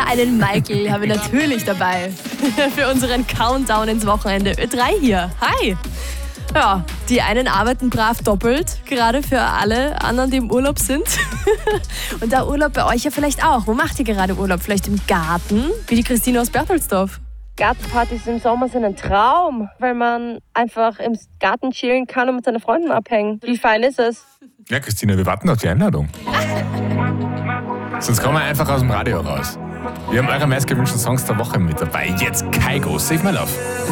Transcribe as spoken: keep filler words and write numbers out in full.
einen Michael haben wir natürlich dabei für unseren Countdown ins Wochenende. Ö drei hier. Hi. Ja, die einen arbeiten brav doppelt, gerade für alle anderen, die im Urlaub sind. Und der Urlaub bei euch ja vielleicht auch. Wo macht ihr gerade Urlaub? Vielleicht im Garten? Wie die Christine aus Bertelsdorf. Gartenpartys im Sommer sind ein Traum, weil man einfach im Garten chillen kann und mit seinen Freunden abhängen. Wie fein ist es? Ja, Christina, wir warten auf die Einladung. Sonst kommen wir einfach aus dem Radio raus. Wir haben eure meistgewünschten Songs der Woche mit dabei. Jetzt Kaigo, Save My Love.